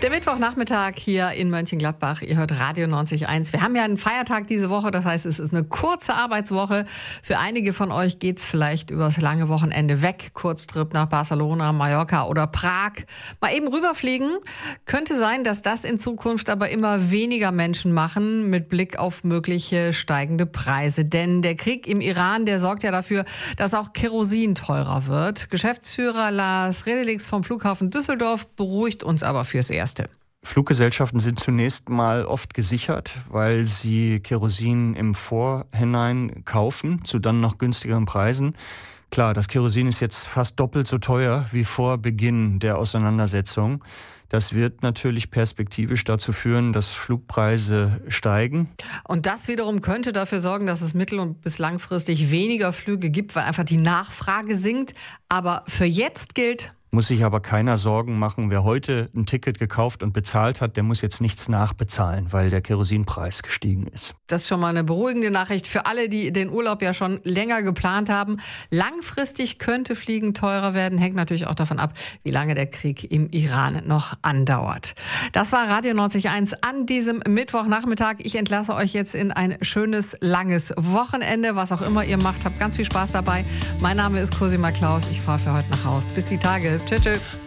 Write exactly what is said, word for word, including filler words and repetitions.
Der Mittwochnachmittag hier in Mönchengladbach. Ihr hört Radio neunzig Komma eins. Wir haben ja einen Feiertag diese Woche, das heißt, es ist eine kurze Arbeitswoche. Für einige von euch geht es vielleicht übers lange Wochenende weg. Kurztrip nach Barcelona, Mallorca oder Prag. Mal eben rüberfliegen. Könnte sein, dass das in Zukunft aber immer weniger Menschen machen mit Blick auf mögliche steigende Preise. Denn der Krieg im Iran, der sorgt ja dafür, dass auch Kerosin teurer wird. Geschäftsführer Lars Redelix vom Flughafen Düsseldorf beruhigt uns aber fürs Erste. Fluggesellschaften sind zunächst mal oft gesichert, weil sie Kerosin im Vorhinein kaufen, zu dann noch günstigeren Preisen. Klar, das Kerosin ist jetzt fast doppelt so teuer wie vor Beginn der Auseinandersetzung. Das wird natürlich perspektivisch dazu führen, dass Flugpreise steigen. Und das wiederum könnte dafür sorgen, dass es mittel- und bis langfristig weniger Flüge gibt, weil einfach die Nachfrage sinkt. Aber für jetzt gilt: Muss sich aber keiner Sorgen machen. Wer heute ein Ticket gekauft und bezahlt hat, der muss jetzt nichts nachbezahlen, weil der Kerosinpreis gestiegen ist. Das ist schon mal eine beruhigende Nachricht für alle, die den Urlaub ja schon länger geplant haben. Langfristig könnte Fliegen teurer werden, hängt natürlich auch davon ab, wie lange der Krieg im Iran noch andauert. Das war Radio neunzig Komma eins an diesem Mittwochnachmittag. Ich entlasse euch jetzt in ein schönes, langes Wochenende. Was auch immer ihr macht, habt ganz viel Spaß dabei. Mein Name ist Cosima Klaus. Ich fahre für heute nach Haus. Bis die Tage. Tschüss. Tschüss.